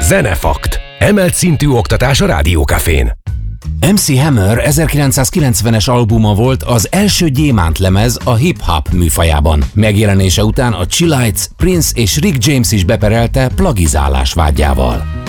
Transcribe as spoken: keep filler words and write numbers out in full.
Zenefakt. Emelt szintű oktatás a Rádiókafén. em cé Hammer ezerkilencszázkilencvenes albuma volt az első gyémántlemez a hip-hop műfajában. Megjelenése után a Chi Lites, Prince és Rick James is beperelte plagizálás vágyával.